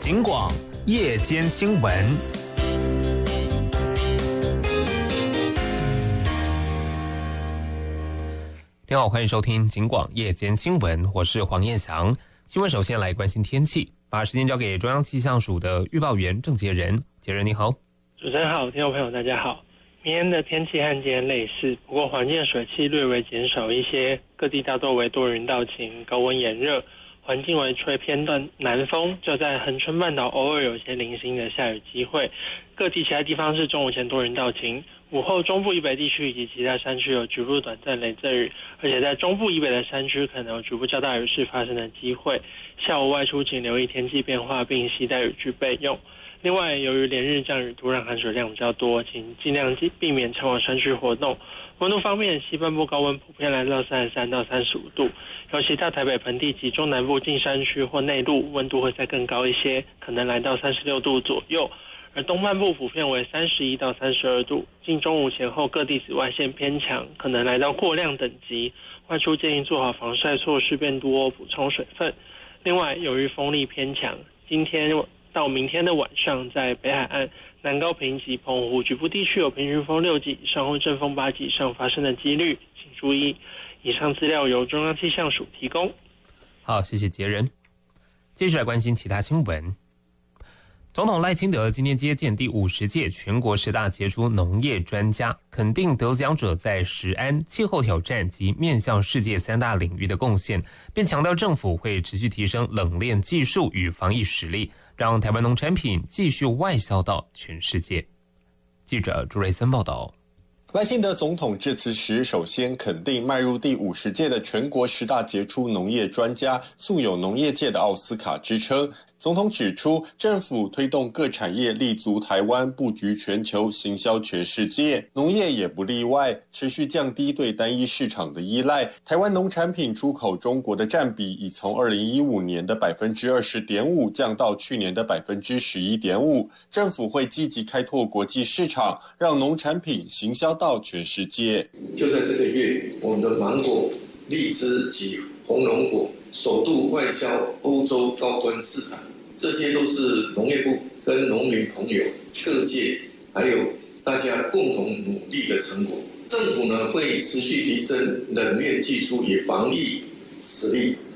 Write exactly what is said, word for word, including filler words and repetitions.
警广夜间新闻。你好，欢迎收听警广夜间新闻，我是黄彦翔。新闻首先来关心天气，把时间交给中央气象署的预报员郑杰仁。杰仁你好。 主持人好，听众朋友大家好。明天的天气和今天类似，不过环境水汽略微减少一些，各地大多为多云到晴，高温炎热，环境为吹偏段南风，就在恒春半岛偶尔有些零星的下雨机会。各地其他地方是中午前多云到晴，午后中部以北地区以及其他山区有局部短暂雷阵雨，而且在中部以北的山区可能有局部较大雨势发生的机会。下午外出请留意天气变化，并携带雨具备用。另外，由于连日降雨突然含水量比较多，请尽量避免前往山区活动。温度方面，西半部高温普遍来到三十三到三十五度，尤其在台北盆地及中南部近山区或内陆，温度会再更高一些，可能来到三十六度左右。而东半部普遍为三十一到三十二度，近中午前后各地紫外线偏强，可能来到过量等级，外出建议做好防晒措施，并多补充水分。另外，由于风力偏强，今天到明天的晚上，在北海岸、南高屏及澎湖局部地区有平均风六级以上或阵风八级以上发生的几率，请注意。以上资料由中央气象署提供。 好，谢谢杰仁。接下来关心其他新闻。总统赖清德今天接见第五十届全国十大杰出农业专家，肯定得奖者在食安、气候挑战及面向世界三大领域的贡献，并强调政府会持续提升冷链技术与防疫实力，让台湾农产品继续外销到全世界。记者朱瑞森报道。 赖清德总统致辞时，首先肯定迈入第五十届的全国十大杰出农业专家，素有农业界的奥斯卡之称。总统指出，政府推动各产业立足台湾，布局全球，行销全世界，农业也不例外，持续降低对单一市场的依赖。台湾农产品出口中国的占比已从二零一五年的 百分之二十点五 降到去年的 百分之十一点五。政府会积极开拓国际市场，让农产品行销到全世界。 就在这个月，我们的芒果、荔枝及红龙果首度外销欧洲高端市场，这些都是农业部跟农民朋友、各界还有大家共同努力的成果。政府呢会持续提升冷链技术与防疫实力，